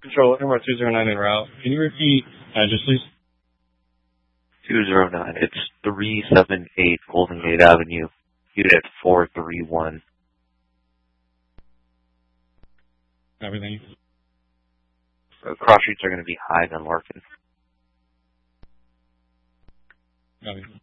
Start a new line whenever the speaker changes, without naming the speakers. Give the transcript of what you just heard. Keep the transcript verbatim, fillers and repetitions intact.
Control, Airmar two zero nine en route. Can you repeat address, please?
two zero nine. It's three seven eight Golden Gate Avenue, unit four three one.
Everything.
Uh, cross streets are going to be Hive and Larkin.
Copy.